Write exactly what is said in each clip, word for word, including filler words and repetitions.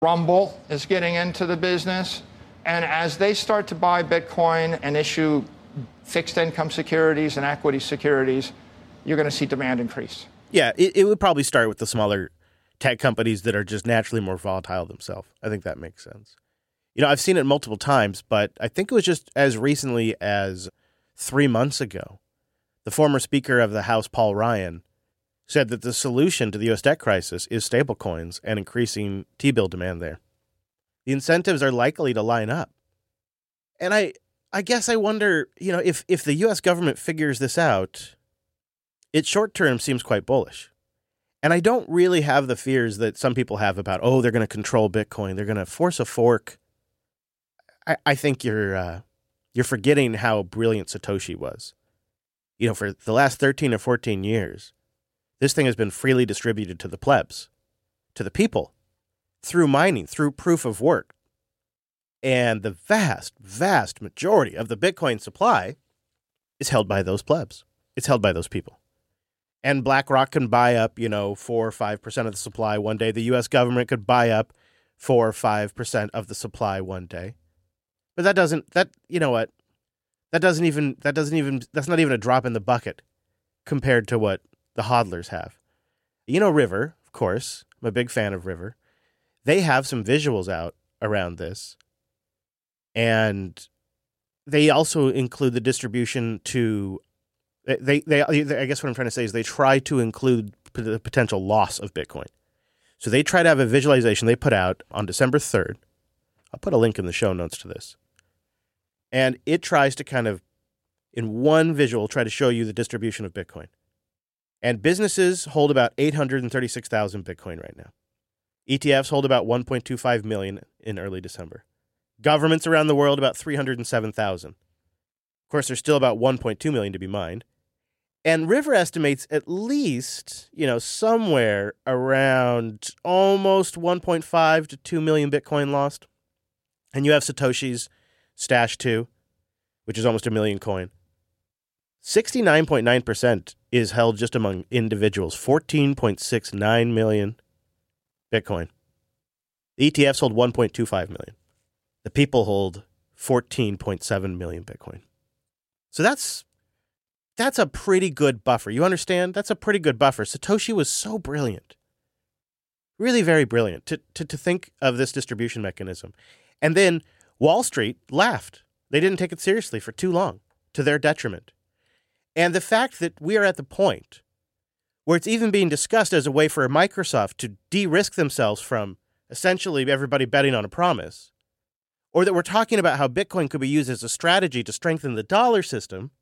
Rumble is getting into the business. And as they start to buy Bitcoin and issue fixed income securities and equity securities, you're going to see demand increase. Yeah, it, it would probably start with the smaller tech companies that are just naturally more volatile themselves. I think that makes sense. You know, I've seen it multiple times, but I think it was just as recently as three months ago. The former Speaker of the House, Paul Ryan, said that the solution to the U S debt crisis is stablecoins and increasing T-bill demand there. The incentives are likely to line up. And I I guess I wonder, you know, if, if the U S government figures this out, it short-term seems quite bullish. And I don't really have the fears that some people have about, oh, they're going to control Bitcoin. They're going to force a fork. I, I think you're uh, you're forgetting how brilliant Satoshi was. You know, for the last thirteen or fourteen years, this thing has been freely distributed to the plebs, to the people, through mining, through proof of work. And the vast, vast majority of the Bitcoin supply is held by those plebs. It's held by those people. And BlackRock can buy up, you know, four or five percent of the supply one day. The U S government could buy up four or five percent of the supply one day. But that doesn't, that, you know what? That doesn't even, that doesn't even, that's not even a drop in the bucket compared to what the hodlers have. You know, River, of course. I'm a big fan of River. They have some visuals out around this. And they also include the distribution to, they, they, I guess what I'm trying to say is they try to include the potential loss of Bitcoin. So they try to have a visualization they put out on December third. I'll put a link in the show notes to this. And it tries to kind of, in one visual, try to show you the distribution of Bitcoin. And businesses hold about eight hundred thirty-six thousand Bitcoin right now. E T Fs hold about one point two five million in early December. Governments around the world, about three hundred seven thousand. Of course, there's still about one point two million to be mined. And River estimates at least, you know, somewhere around almost one point five to two million Bitcoin lost. And you have Satoshi's Stash two, which is almost a million coin. sixty-nine point nine percent is held just among individuals, fourteen point six nine million Bitcoin. The E T Fs hold one point two five million. The people hold fourteen point seven million Bitcoin. So that's that's a pretty good buffer. You understand? That's a pretty good buffer. Satoshi was so brilliant. Really very brilliant to, to, to think of this distribution mechanism. And then Wall Street laughed. They didn't take it seriously for too long, to their detriment. And the fact that we are at the point where it's even being discussed as a way for Microsoft to de-risk themselves from essentially everybody betting on a promise, or that we're talking about how Bitcoin could be used as a strategy to strengthen the dollar system,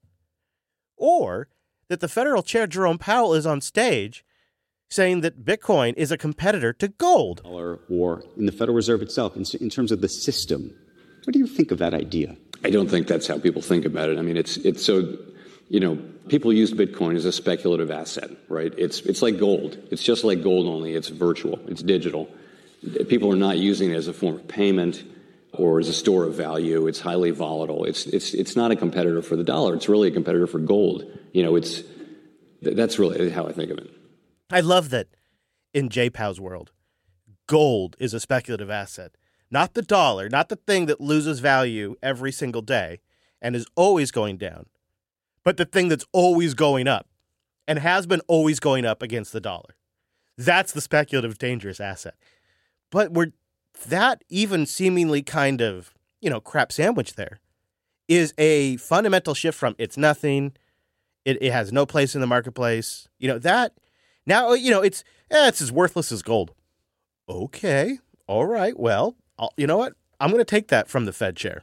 or that the federal chair Jerome Powell is on stage saying that Bitcoin is a competitor to gold. Or in the Federal Reserve itself, in, in terms of the system. What do you think of that idea? I don't think that's how people think about it. I mean, it's it's so, you know, people use Bitcoin as a speculative asset, right? It's it's like gold. It's just like gold, only it's virtual. It's digital. People are not using it as a form of payment or as a store of value. It's highly volatile. It's it's it's not a competitor for the dollar. It's really a competitor for gold. You know, it's that's really how I think of it. I love that in J POW's world, gold is a speculative asset. Not the dollar, not the thing that loses value every single day and is always going down, but the thing that's always going up and has been always going up against the dollar. That's the speculative, dangerous asset. But we're that even seemingly kind of, you know, crap sandwich there is a fundamental shift from it's nothing, it, it has no place in the marketplace. You know, that now, you know, it's, eh, it's as worthless as gold. Okay, all right, well, I'll, you know what? I'm going to take that from the Fed chair.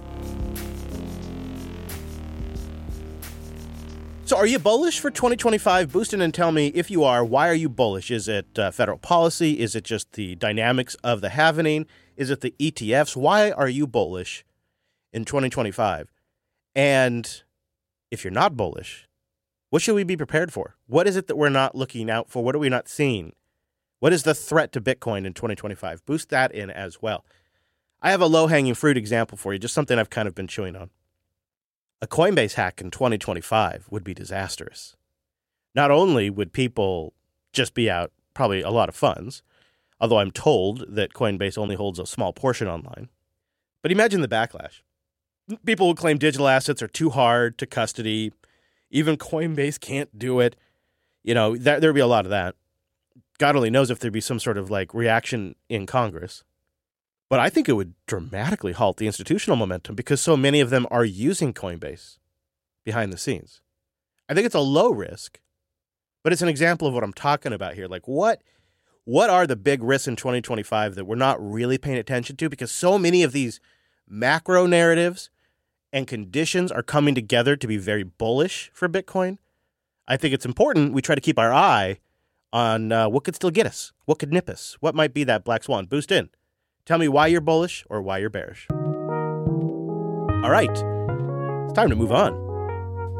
So are you bullish for twenty twenty-five? Boost in and tell me if you are, why are you bullish? Is it uh, federal policy? Is it just the dynamics of the halvening? Is it the E T Fs? Why are you bullish in twenty twenty-five? And if you're not bullish, what should we be prepared for? What is it that we're not looking out for? What are we not seeing? What is the threat to Bitcoin in twenty twenty-five? Boost that in as well. I have a low-hanging fruit example for you, just something I've kind of been chewing on. A Coinbase hack in twenty twenty-five would be disastrous. Not only would people just be out probably a lot of funds, although I'm told that Coinbase only holds a small portion online. But imagine the backlash. People who claim digital assets are too hard to custody. Even Coinbase can't do it. You know, there, there'd be a lot of that. God only knows if there'd be some sort of like reaction in Congress. But I think it would dramatically halt the institutional momentum because so many of them are using Coinbase behind the scenes. I think it's a low risk, but it's an example of what I'm talking about here. Like what, what are the big risks in twenty twenty-five that we're not really paying attention to? Because so many of these macro narratives and conditions are coming together to be very bullish for Bitcoin. I think it's important we try to keep our eye on uh, what could still get us, what could nip us, what might be that black swan. Boost in. Tell me why you're bullish or why you're bearish. All right, it's time to move on.